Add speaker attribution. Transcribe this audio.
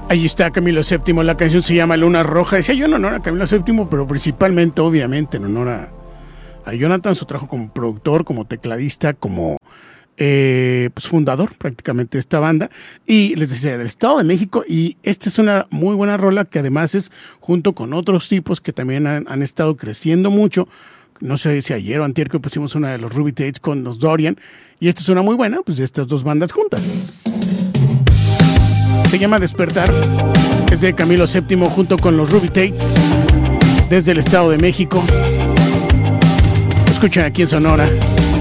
Speaker 1: Ahí está Camilo VII, la canción se llama Luna Roja. Decía yo en honor a Camilo VII, pero principalmente, obviamente, en honor a Jonathan, su trabajo como productor, como tecladista, como pues fundador prácticamente de esta banda. Y les decía, del Estado de México. Y esta es una muy buena rola que además es junto con otros tipos que también han estado creciendo mucho. No sé si ayer o antier que pusimos una de los Ruby Tates con los Dorian. Y esta es una muy buena, pues de estas dos bandas juntas. Se llama Despertar, es de Camilo VII junto con los Ruby Tates desde el Estado de México. Escuchen aquí en Sonora.